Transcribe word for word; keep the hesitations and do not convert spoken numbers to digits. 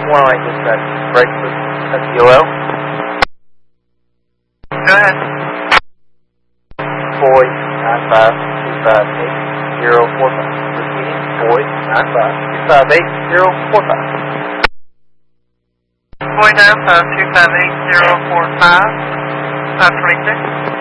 one oh eight dispatch, break for S D O L. Go ahead. Boy nine five two five eight zero four five. Repeating, boy nine five two five eight zero four five. Boy nine five two five eight zero four five. five twenty-six.